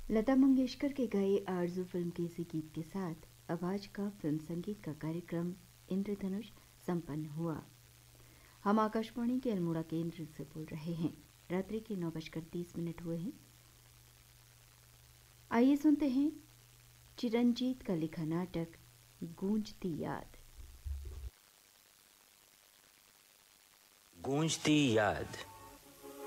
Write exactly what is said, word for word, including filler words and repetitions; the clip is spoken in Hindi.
लता मंगेशकर के गाए आरज़ू फिल्म के इसी गीत के साथ अब आज का फिल्म संगीत का कार्यक्रम इंद्रधनुष संपन्न हुआ। हम आकाशवाणी के अल्मोड़ा केंद्र से बोल रहे हैं। रात्रि के नौ बजकर तीस मिनट हुए हैं। आइए सुनते हैं चिरंजीत का लिखा नाटक गूंजती याद। गूंजती याद।